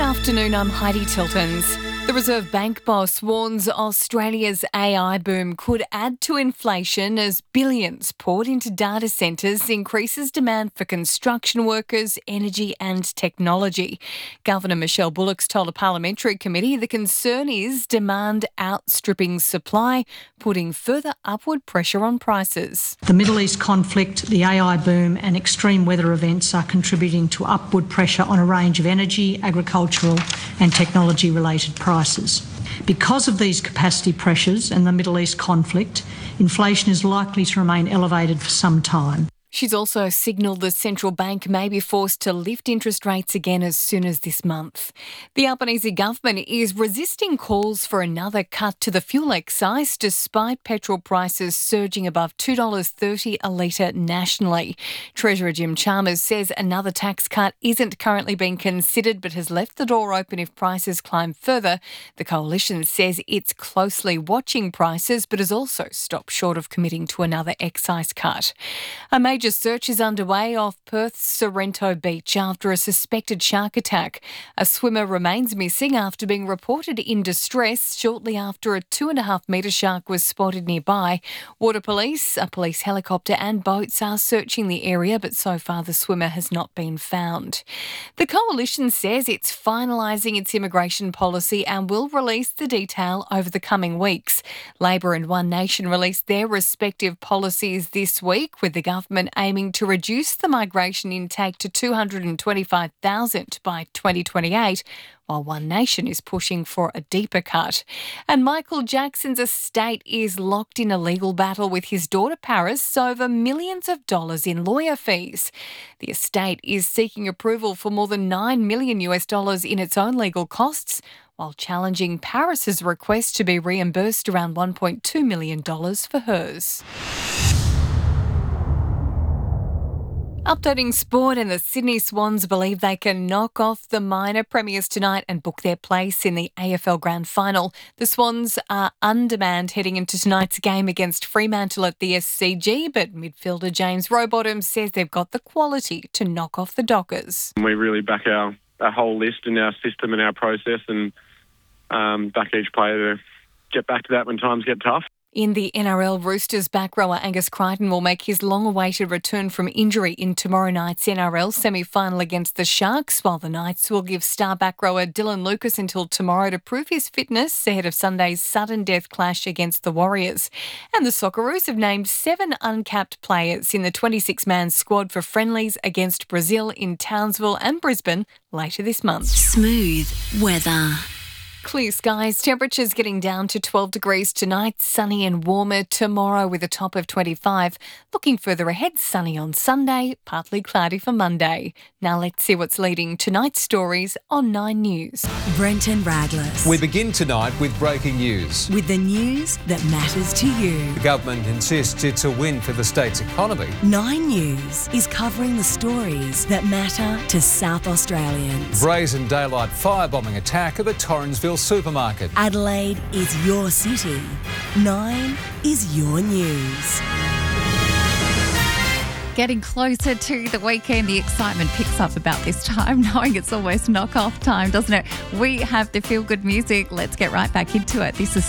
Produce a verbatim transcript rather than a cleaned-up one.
afternoon, I'm Heidi Tiltons. The Reserve Bank boss warns Australia's A I boom could add to inflation as billions poured into data centres increases demand for construction workers, energy and technology. Governor Michelle Bullock's told a parliamentary committee the concern is demand outstripping supply, putting further upward pressure on prices. The Middle East conflict, the A I boom and extreme weather events are contributing to upward pressure on a range of energy, agricultural and technology-related prices. Because of these capacity pressures and the Middle East conflict, inflation is likely to remain elevated for some time. She's also signalled the central bank may be forced to lift interest rates again as soon as this month. The Albanese government is resisting calls for another cut to the fuel excise despite petrol prices surging above two dollars thirty a litre nationally. Treasurer Jim Chalmers says another tax cut isn't currently being considered but has left the door open if prices climb further. The coalition says it's closely watching prices but has also stopped short of committing to another excise cut. A major search is underway off Perth's Sorrento Beach after a suspected shark attack. A swimmer remains missing after being reported in distress shortly after a two and a half metre shark was spotted nearby. Water police, a police helicopter and boats are searching the area, but so far the swimmer has not been found. The coalition says it's finalising its immigration policy and will release the detail over the coming weeks. Labor and One Nation released their respective policies this week, with the government aiming to reduce the migration intake to two hundred twenty-five thousand by twenty twenty-eight, while One Nation is pushing for a deeper cut. And Michael Jackson's estate is locked in a legal battle with his daughter Paris over millions of dollars in lawyer fees. The estate is seeking approval for more than nine million US dollars in its own legal costs, while challenging Paris's request to be reimbursed around one point two million dollars for hers. Updating sport, and the Sydney Swans believe they can knock off the minor premiers tonight and book their place in the A F L Grand Final. The Swans are undemand heading into tonight's game against Fremantle at the S C G, but midfielder James Rowbottom says they've got the quality to knock off the Dockers. We really back our, our whole list and our system and our process and um, back each player to get back to that when times get tough. In the N R L, Roosters back rower Angus Crichton will make his long-awaited return from injury in tomorrow night's N R L semi-final against the Sharks, while the Knights will give star back rower Dylan Lucas until tomorrow to prove his fitness ahead of Sunday's sudden death clash against the Warriors. And the Socceroos have named seven uncapped players in the twenty-six man squad for friendlies against Brazil in Townsville and Brisbane later this month. Smooth weather. Clear skies, temperatures getting down to twelve degrees tonight, sunny and warmer tomorrow with a top of twenty-five. Looking further ahead, sunny on Sunday, partly cloudy for Monday. Now let's see what's leading tonight's stories on Nine News. Brenton Raglas. We begin tonight with breaking news. With the news that matters to you. The government insists it's a win for the state's economy. Nine News is covering the stories that matter to South Australians. Brazen daylight firebombing attack at the Torrensville supermarket. Adelaide is your city. Nine is your news. Getting closer to the weekend, the excitement picks up about this time, knowing it's almost knock-off time, doesn't it? We have the feel-good music. Let's get right back into it. This is